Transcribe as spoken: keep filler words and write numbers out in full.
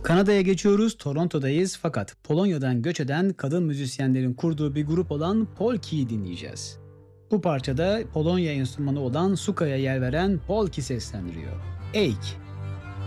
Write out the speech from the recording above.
Kanada'ya geçiyoruz, Toronto'dayız fakat Polonya'dan göç eden kadın müzisyenlerin kurduğu bir grup olan Polki'yi dinleyeceğiz. Bu parçada Polonya enstrümanı olan Suka'ya yer veren Polki seslendiriyor. Eik.